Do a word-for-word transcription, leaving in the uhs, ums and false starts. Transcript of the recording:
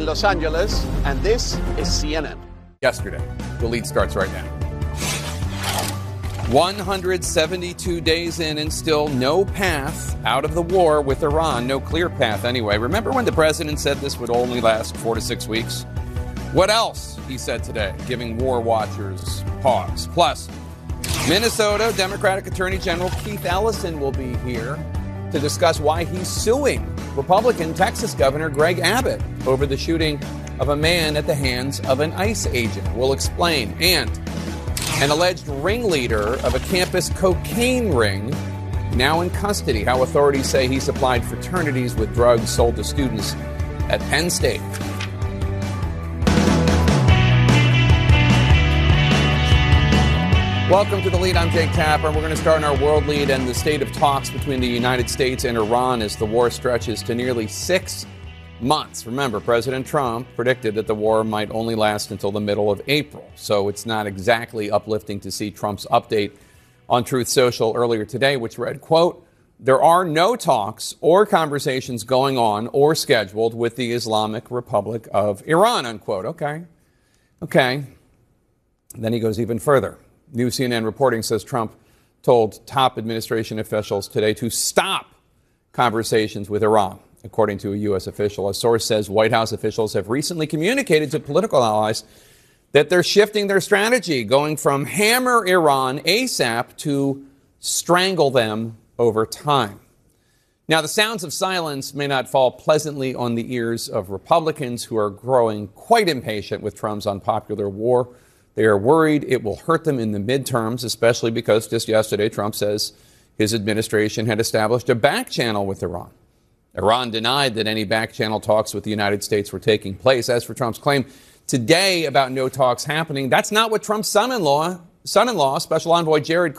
in Los Angeles, and this is C N N. Yesterday, the lead starts right now. one hundred seventy-two days in and still no path out of the war with Iran. No clear path anyway. Remember when the president said this would only last four to six weeks? What else, he said today, giving war watchers pause. Plus, Minnesota Democratic Attorney General Keith Ellison will be here to discuss why he's suing Republican Texas Governor Greg Abbott over the shooting of a man at the hands of an ICE agent. We'll explain. And an alleged ringleader of a campus cocaine ring now in custody. How authorities say he supplied fraternities with drugs sold to students at Penn State. Welcome to The Lead. I'm Jake Tapper. We're going to start in our world lead and the state of talks between the United States and Iran as the war stretches to nearly six months. Remember, President Trump predicted that the war might only last until the middle of April. So it's not exactly uplifting to see Trump's update on Truth Social earlier today, which read, quote, "There are no talks or conversations going on or scheduled with the Islamic Republic of Iran," unquote. Okay. Okay. Then he goes even further. New C N N reporting says Trump told top administration officials today to stop conversations with Iran, according to a U S official. A source says White House officials have recently communicated to political allies that they're shifting their strategy, going from hammer Iran ASAP to strangle them over time. Now, the sounds of silence may not fall pleasantly on the ears of Republicans who are growing quite impatient with Trump's unpopular war. They are worried it will hurt them in the midterms, especially because just yesterday Trump says his administration had established a back channel with Iran. Iran denied that any back channel talks with the United States were taking place. As for Trump's claim today about no talks happening, that's not what Trump's son-in-law, son-in-law, Special Envoy Jared